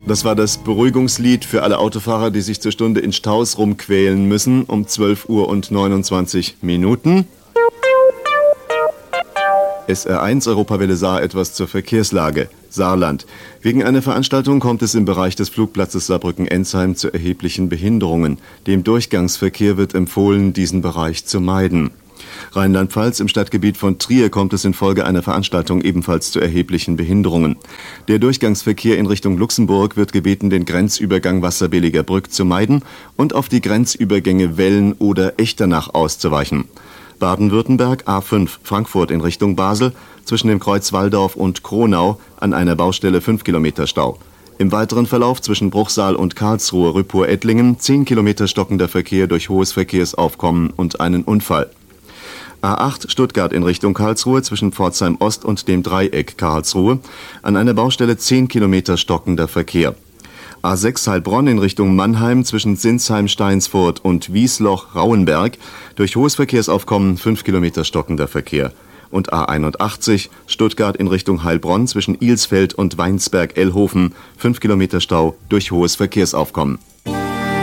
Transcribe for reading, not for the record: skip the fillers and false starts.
Das war das Beruhigungslied für alle Autofahrer, die sich zur Stunde in Staus rumquälen müssen, um 12:29 Uhr. SR1 Europawelle Saar etwas zur Verkehrslage. Saarland. Wegen einer Veranstaltung kommt es im Bereich des Flugplatzes Saarbrücken-Ensheim zu erheblichen Behinderungen. Dem Durchgangsverkehr wird empfohlen, diesen Bereich zu meiden. Rheinland-Pfalz, im Stadtgebiet von Trier kommt es infolge einer Veranstaltung ebenfalls zu erheblichen Behinderungen. Der Durchgangsverkehr in Richtung Luxemburg wird gebeten, den Grenzübergang Wasserbilliger Brück zu meiden und auf die Grenzübergänge Wellen oder Echternach auszuweichen. Baden-Württemberg A5 Frankfurt in Richtung Basel, zwischen dem Kreuz Walldorf und Kronau an einer Baustelle 5 Kilometer Stau. Im weiteren Verlauf zwischen Bruchsal und Karlsruhe Rüppur-Ettlingen 10 Kilometer stockender Verkehr durch hohes Verkehrsaufkommen und einen Unfall. A8 Stuttgart in Richtung Karlsruhe zwischen Pforzheim Ost und dem Dreieck Karlsruhe an einer Baustelle 10 Kilometer stockender Verkehr. A6 Heilbronn in Richtung Mannheim zwischen Sinsheim-Steinsfurt und Wiesloch-Rauenberg durch hohes Verkehrsaufkommen 5 Kilometer stockender Verkehr. Und A81 Stuttgart in Richtung Heilbronn zwischen Ilsfeld und Weinsberg-Ellhofen 5 Kilometer Stau durch hohes Verkehrsaufkommen.